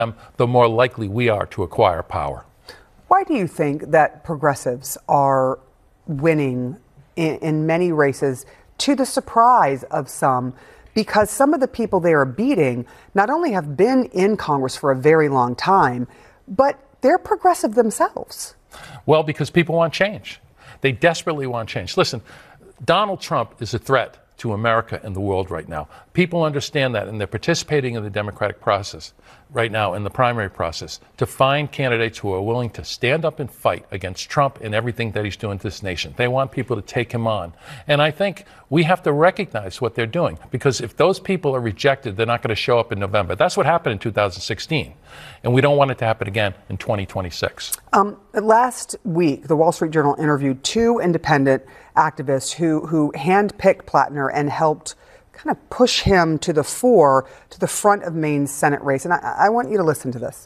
the more likely we are to acquire power. Why do you think that progressives are winning in many races, to the surprise of some? Because some of the people they are beating not only have been in Congress for a very long time, but they're progressive themselves. Well, because people want change. They desperately want change. Listen, Donald Trump is a threat to America and the world right now. People understand that, and they're participating in the democratic process right now, in the primary process, to find candidates who are willing to stand up and fight against Trump and everything that he's doing to this nation. They want people to take him on. And I think we have to recognize what they're doing, because if those people are rejected, they're not going to show up in November. That's what happened in 2016. And we don't want it to happen again in 2026. Last week, the Wall Street Journal interviewed two independent activists who handpicked Plattner and helped kind of push him to the front of Maine's Senate race. And I want you to listen to this.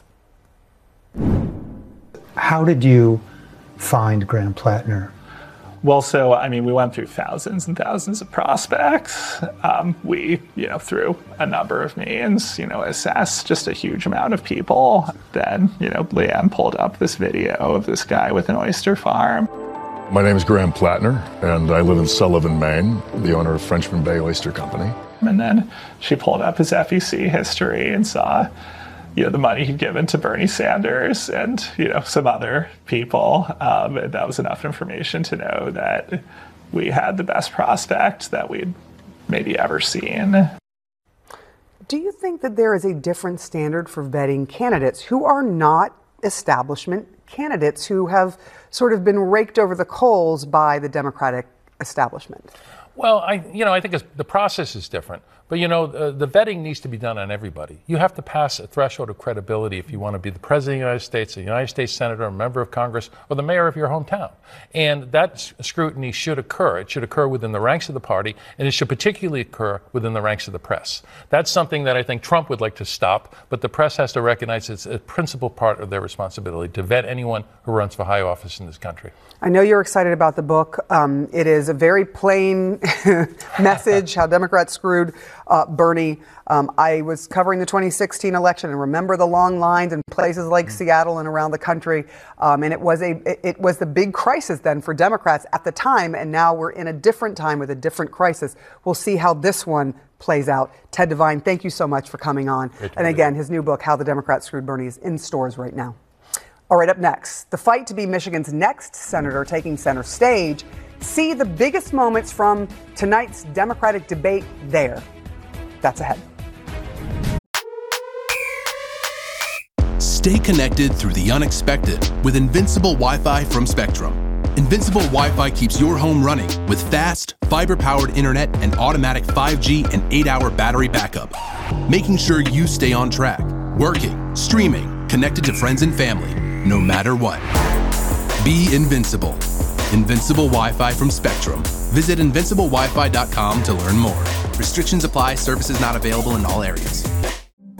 How did you find Graham Plattner? Well, so, I mean, we went through thousands and thousands of prospects. We, through a number of means, assessed just a huge amount of people. Then, Leanne pulled up this video of this guy with an oyster farm. My name is Graham Plattner, and I live in Sullivan, Maine, the owner of Frenchman Bay Oyster Company. And then she pulled up his FEC history and saw, the money he'd given to Bernie Sanders and, some other people. And that was enough information to know that we had the best prospect that we'd maybe ever seen. Do you think that there is a different standard for vetting candidates who are not establishment candidates, who have sort of been raked over the coals by the Democratic establishment? Well, I think the process is different. But, the vetting needs to be done on everybody. You have to pass a threshold of credibility if you want to be the President of the United States, a United States Senator, a member of Congress, or the mayor of your hometown. And that scrutiny should occur. It should occur within the ranks of the party, and it should particularly occur within the ranks of the press. That's something that I think Trump would like to stop, but the press has to recognize it's a principal part of their responsibility to vet anyone who runs for high office in this country. I know you're excited about the book. It is a very plain message, how Democrats screwed Bernie. I was covering the 2016 election and remember the long lines in places like Seattle and around the country. And it was the big crisis then for Democrats at the time. And now we're in a different time with a different crisis. We'll see how this one plays out. Ted Devine, thank you so much for coming on. And again, his new book, How the Democrats Screwed Bernie, is in stores right now. All right, up next, the fight to be Michigan's next senator taking center stage. See the biggest moments from tonight's Democratic debate there. That's ahead. Stay connected through the unexpected with Invincible Wi-Fi from Spectrum. Invincible Wi-Fi keeps your home running with fast, fiber-powered internet and automatic 5G and 8-hour battery backup, making sure you stay on track, working, streaming, connected to friends and family, no matter what. Be invincible. Invincible Wi-Fi from Spectrum. Visit invinciblewifi.com to learn more. Restrictions apply. Services not available in all areas.